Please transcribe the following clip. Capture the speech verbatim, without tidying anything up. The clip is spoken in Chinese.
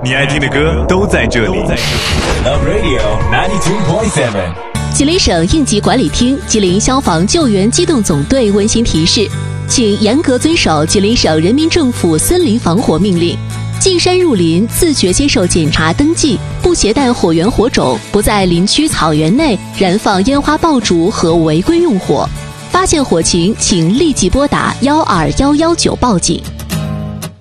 你爱听的歌都在这里。 Love Radio 九十二点七。 吉林省应急管理厅吉林消防救援机动总队温馨提示，请严格遵守吉林省人民政府森林防火命令。进山入林，自觉接受检查登记，不携带火源火种，不在林区草原内燃放烟花爆竹和违规用火。发现火情，请立即拨打幺二幺幺九报警。